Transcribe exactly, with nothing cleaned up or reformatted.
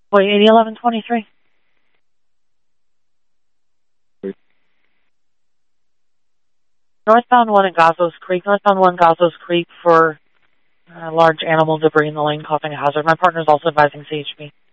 Boy, eighty eleven twenty-three. Northbound one at Goslows Creek. Northbound one, Goslows Creek for uh, large animal debris in the lane causing a hazard. My partner is also advising C H P.